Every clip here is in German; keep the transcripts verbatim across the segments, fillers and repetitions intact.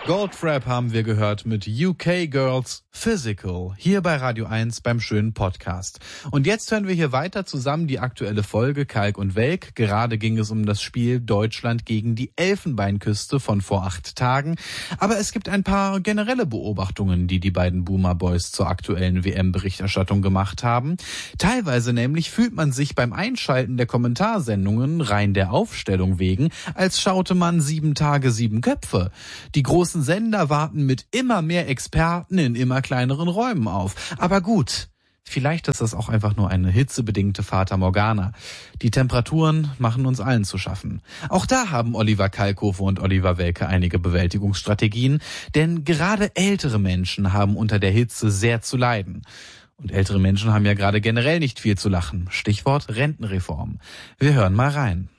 Goldfrapp haben wir gehört mit U K Girls Physical, hier bei Radio eins beim schönen Podcast. Und jetzt hören wir hier weiter zusammen die aktuelle Folge Kalk und Welk. Gerade ging es um das Spiel Deutschland gegen die Elfenbeinküste von vor acht Tagen. Aber es gibt ein paar generelle Beobachtungen, die die beiden Boomer Boys zur aktuellen W M-Berichterstattung gemacht haben. Teilweise nämlich fühlt man sich beim Einschalten der Kommentarsendungen rein der Aufstellung wegen, als schaute man sieben Tage, sieben Köpfe. Die großen Sender warten mit immer mehr Experten in immer kleineren Räumen auf. Aber gut, vielleicht ist das auch einfach nur eine hitzebedingte Fata Morgana. Die Temperaturen machen uns allen zu schaffen. Auch da haben Oliver Kalkofe und Oliver Welke einige Bewältigungsstrategien, denn gerade ältere Menschen haben unter der Hitze sehr zu leiden. Und ältere Menschen haben ja gerade generell nicht viel zu lachen. Stichwort Rentenreform. Wir hören mal rein.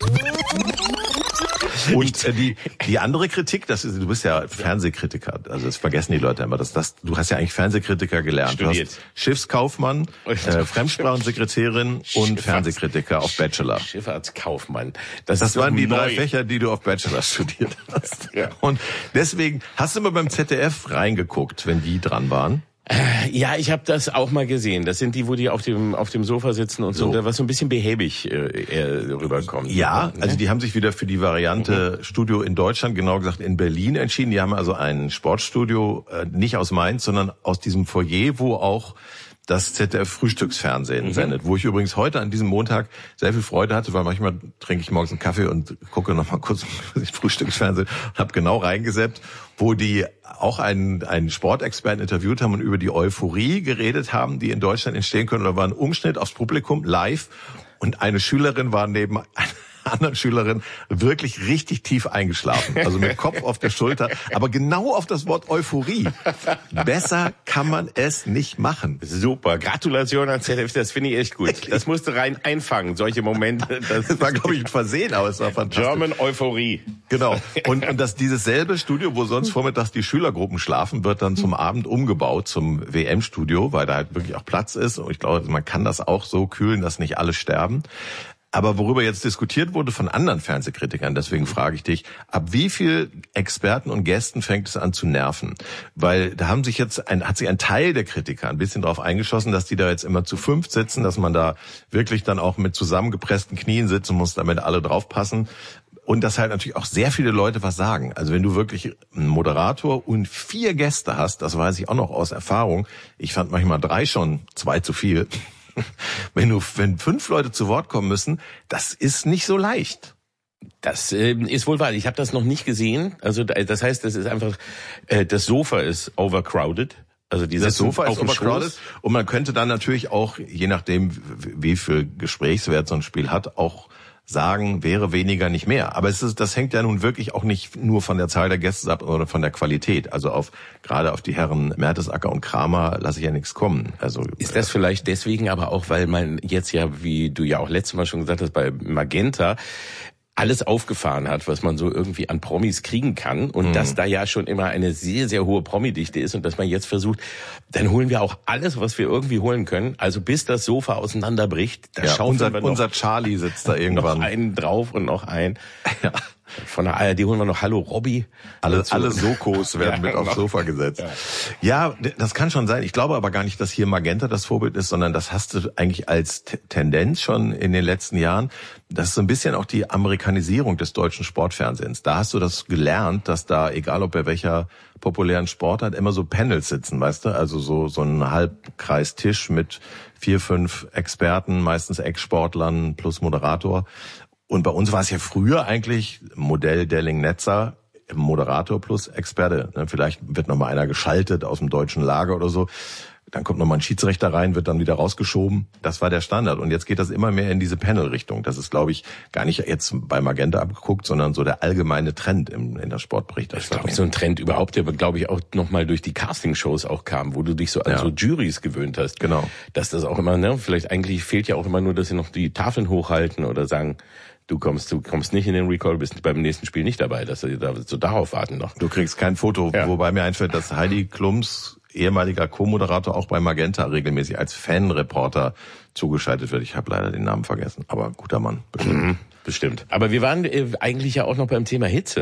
Und äh, die die andere Kritik, das ist, du bist ja Fernsehkritiker, also das vergessen die Leute immer, dass das du hast ja eigentlich Fernsehkritiker gelernt, Studiert. Du hast Schiffskaufmann, äh, Fremdsprachensekretärin und Fernsehkritiker auf Bachelor. Schifffahrtskaufmann. Das, Das ist waren die neu. drei Fächer, die du auf Bachelor studiert hast. Ja. Und deswegen hast du mal beim Z D F reingeguckt, wenn die dran waren. Ja, ich habe das auch mal gesehen. Das sind die, wo die auf dem auf dem Sofa sitzen und so, So. was so ein bisschen behäbig äh, eher rüberkommt. Ja, Ne? also die haben sich wieder für die Variante mhm. Studio in Deutschland, genau gesagt in Berlin entschieden. Die haben also ein Sportstudio, äh, nicht aus Mainz, sondern aus diesem Foyer, wo auch das Z D F Frühstücksfernsehen mhm. sendet, wo ich übrigens heute an diesem Montag sehr viel Freude hatte, weil manchmal trinke ich morgens einen Kaffee und gucke noch mal kurz Frühstücksfernsehen und habe genau reingesäppt, wo die auch einen, einen Sportexperten interviewt haben und über die Euphorie geredet haben, die in Deutschland entstehen können. Da war ein Umschnitt aufs Publikum live und eine Schülerin war neben einer anderen Schülerin wirklich richtig tief eingeschlafen, also mit Kopf auf der Schulter, aber genau auf das Wort Euphorie. Besser kann man es nicht machen. Super, Gratulation an Z D F, das finde ich echt gut. Das musst du rein einfangen, solche Momente. Das, Das war, glaube ich, ein Versehen, aber es war fantastisch. German Euphorie. Genau. Und, und dass dieses selbe Studio, wo sonst vormittags die Schülergruppen schlafen, wird dann zum Abend umgebaut zum W M-Studio, weil da halt wirklich auch Platz ist. Und ich glaube, man kann das auch so kühlen, dass nicht alle sterben. Aber worüber jetzt diskutiert wurde von anderen Fernsehkritikern, deswegen frage ich dich, ab wie viel Experten und Gästen fängt es an zu nerven? Weil da haben sich jetzt ein, hat sich ein Teil der Kritiker ein bisschen drauf eingeschossen, dass die da jetzt immer zu fünf sitzen, dass man da wirklich dann auch mit zusammengepressten Knien sitzen muss, damit alle draufpassen. Und dass halt natürlich auch sehr viele Leute was sagen. Also wenn du wirklich einen Moderator und vier Gäste hast, das weiß ich auch noch aus Erfahrung, ich fand manchmal drei schon zwei zu viel. Wenn du, wenn fünf Leute zu Wort kommen müssen, das ist nicht so leicht. Das äh, ist wohl wahr. Ich habe das noch nicht gesehen. Also das heißt, das ist einfach, äh, das Sofa ist overcrowded. Also die Das sitzen Sofa auf ist dem overcrowded. Schoß. Und man könnte dann natürlich auch, je nachdem, wie viel Gesprächswert so ein Spiel hat, auch sagen, wäre weniger nicht mehr. Aber es ist, das hängt ja nun wirklich auch nicht nur von der Zahl der Gäste ab, sondern von der Qualität. Also auf, gerade auf die Herren Mertesacker und Kramer lasse ich ja nichts kommen. Also ist das vielleicht deswegen aber auch, weil man jetzt ja, wie du ja auch letztes Mal schon gesagt hast, bei Magenta alles aufgefahren hat, was man so irgendwie an Promis kriegen kann und mhm. dass da ja schon immer eine sehr, sehr hohe Promi-Dichte ist und dass man jetzt versucht, dann holen wir auch alles, was wir irgendwie holen können. Also bis das Sofa auseinanderbricht, da ja, schauen unser, wir noch, unser Charlie sitzt da irgendwann. Noch einen drauf und noch einen. Ja. Von der A R D holen wir noch Hallo Robby. Alle, alle Sokos werden ja, mit aufs Sofa gesetzt. Ja. ja, das kann schon sein. Ich glaube aber gar nicht, dass hier Magenta das Vorbild ist, sondern das hast du eigentlich als T- Tendenz schon in den letzten Jahren. Das ist so ein bisschen auch die Amerikanisierung des deutschen Sportfernsehens. Da hast du das gelernt, dass da, egal ob bei welcher populären Sportart, immer so Panels sitzen, weißt du? Also so, so ein Halbkreistisch mit vier, fünf Experten, meistens Ex-Sportlern plus Moderator. Und bei uns war es ja früher eigentlich Modell Delling-Netzer, Moderator plus Experte. Vielleicht wird noch mal einer geschaltet aus dem deutschen Lager oder so. Dann kommt noch mal ein Schiedsrichter rein, wird dann wieder rausgeschoben. Das war der Standard. Und jetzt geht das immer mehr in diese Panel-Richtung. Das ist, glaube ich, gar nicht jetzt bei Magenta abgeguckt, sondern so der allgemeine Trend in, in der Sportberichterstattung. Das ist, glaube ich, so ein Trend überhaupt, der, glaube ich, auch noch mal durch die Castingshows auch kam, wo du dich so an ja. so Juries gewöhnt hast. Genau. Dass das auch immer, ne, vielleicht eigentlich fehlt ja auch immer nur, dass sie noch die Tafeln hochhalten oder sagen, du kommst, du kommst nicht in den Recall, bist beim nächsten Spiel nicht dabei, dass sie da so darauf warten noch. Du kriegst kein Foto, ja. Wobei mir einfällt, dass Heidi Klums, ehemaliger Co-Moderator, auch bei Magenta regelmäßig als Fanreporter zugeschaltet wird. Ich habe leider den Namen vergessen, aber guter Mann, bestimmt. Mhm, bestimmt. Aber wir waren äh, eigentlich ja auch noch beim Thema Hitze.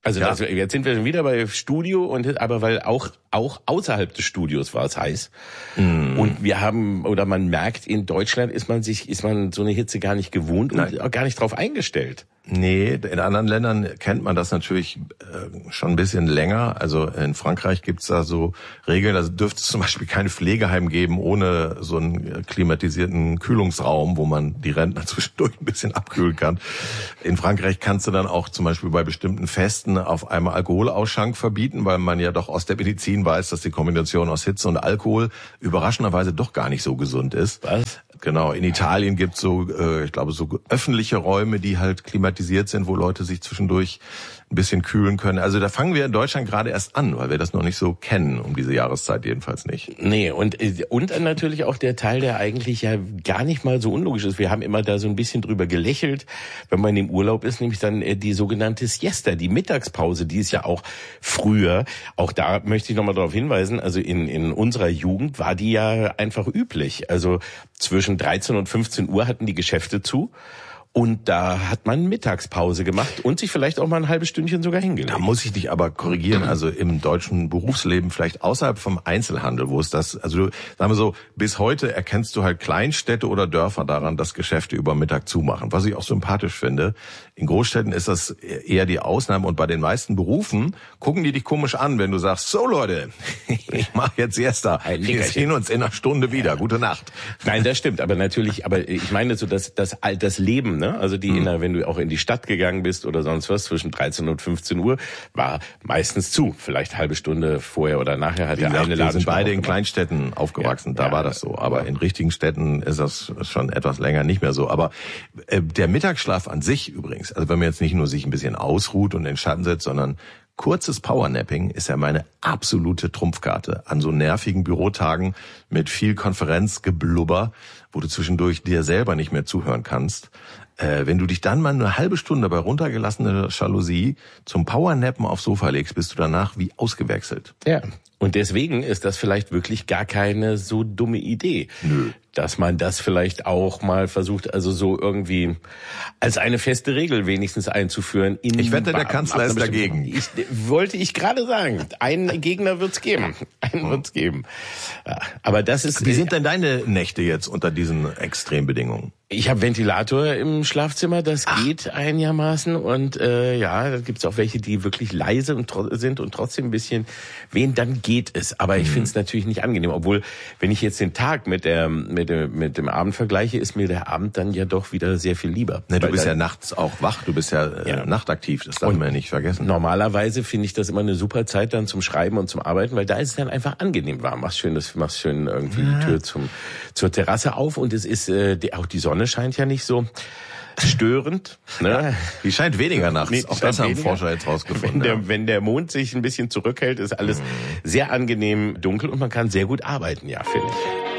Also Ja. das, jetzt sind wir wieder bei Studio und aber weil auch auch außerhalb des Studios war es heiß. Mm. Und wir haben oder man merkt, in Deutschland ist man sich ist man so eine Hitze gar nicht gewohnt Nein. und auch gar nicht drauf eingestellt. Nee, in anderen Ländern kennt man das natürlich äh, schon ein bisschen länger. Also in Frankreich gibt's da so Regeln, da dürfte es zum Beispiel kein Pflegeheim geben ohne so einen klimatisierten Kühlungsraum, wo man die Rentner zwischendurch ein bisschen abkühlen kann. In Frankreich kannst du dann auch zum Beispiel bei bestimmten Festen auf einmal Alkoholausschank verbieten, weil man ja doch aus der Medizin weiß, dass die Kombination aus Hitze und Alkohol überraschenderweise doch gar nicht so gesund ist. Was? Genau, in Italien gibt's so, äh, ich glaube, so öffentliche Räume, die halt klimatisiert sind, wo Leute sich zwischendurch ein bisschen kühlen können. Also da fangen wir in Deutschland gerade erst an, weil wir das noch nicht so kennen, um diese Jahreszeit jedenfalls nicht. Nee, und und dann natürlich auch der Teil, der eigentlich ja gar nicht mal so unlogisch ist. Wir haben immer da so ein bisschen drüber gelächelt, wenn man im Urlaub ist, nämlich dann die sogenannte Siesta, die Mittagspause, die ist ja auch früher, auch da möchte ich nochmal darauf hinweisen, also in in unserer Jugend war die ja einfach üblich. Also zwischen dreizehn und fünfzehn Uhr hatten die Geschäfte zu. Und da hat man Mittagspause gemacht und sich vielleicht auch mal ein halbes Stündchen sogar hingelegt. Da muss ich dich aber korrigieren. Also im deutschen Berufsleben, vielleicht außerhalb vom Einzelhandel, wo es das, also du, sagen wir so, bis heute erkennst du halt Kleinstädte oder Dörfer daran, dass Geschäfte über Mittag zumachen. Was ich auch sympathisch finde. In Großstädten ist das eher die Ausnahme und bei den meisten Berufen gucken die dich komisch an, wenn du sagst, so Leute, ich mache jetzt Siesta. Wir sehen uns in einer Stunde wieder. Gute Nacht. Nein, das stimmt, aber natürlich, aber ich meine so, dass das, das Leben, ne? Also die, in der, wenn du auch in die Stadt gegangen bist oder sonst was, zwischen dreizehn und fünfzehn Uhr, war meistens zu. Vielleicht halbe Stunde vorher oder nachher hat Wie der gesagt, eine wir Laden sind beide in aufgemacht. Kleinstädten aufgewachsen, Ja, da ja, war das so. Aber in richtigen Städten ist das schon etwas länger nicht mehr so. Aber äh, der Mittagsschlaf an sich übrigens, also wenn man jetzt nicht nur sich ein bisschen ausruht und in den Schatten setzt, sondern kurzes Powernapping ist ja meine absolute Trumpfkarte an so nervigen Bürotagen mit viel Konferenzgeblubber, wo du zwischendurch dir selber nicht mehr zuhören kannst. Äh, wenn du dich dann mal eine halbe Stunde bei runtergelassener Jalousie zum Powernappen aufs Sofa legst, bist du danach wie ausgewechselt. Ja. Und deswegen ist das vielleicht wirklich gar keine so dumme Idee. Nö. Dass man das vielleicht auch mal versucht, also so irgendwie als eine feste Regel wenigstens einzuführen. In Ich wette, der Kanzler ist dagegen. Ich, wollte ich gerade sagen. Einen Gegner wird's geben. Einen wird's geben. Ja, aber das ist... Wie sind denn deine Nächte jetzt unter diesen Extrembedingungen? Ich habe Ventilator im Schlafzimmer, das Ach. geht einigermaßen. Und äh, ja, da gibt's auch welche, die wirklich leise und sind und trotzdem ein bisschen wehen, dann geht es. Aber ich mhm. finde es natürlich nicht angenehm. Obwohl, wenn ich jetzt den Tag mit der mit dem, mit dem Abend vergleiche, ist mir der Abend dann ja doch wieder sehr viel lieber. Ne, du bist ja nachts auch wach, du bist ja, äh, ja. nachtaktiv, das darf man ja nicht vergessen. Normalerweise finde ich das immer eine super Zeit dann zum Schreiben und zum Arbeiten, weil da ist es dann einfach angenehm warm. Machst schön, das machst schön irgendwie ja. die Tür zum zur Terrasse auf und es ist äh, die, auch die Sonne scheint ja nicht so störend. Ne? Ja, die scheint weniger nachts. Nee, auch das haben Forscher jetzt rausgefunden. Wenn der, ja. wenn der Mond sich ein bisschen zurückhält, ist alles mhm. sehr angenehm dunkel und man kann sehr gut arbeiten, ja, finde ich.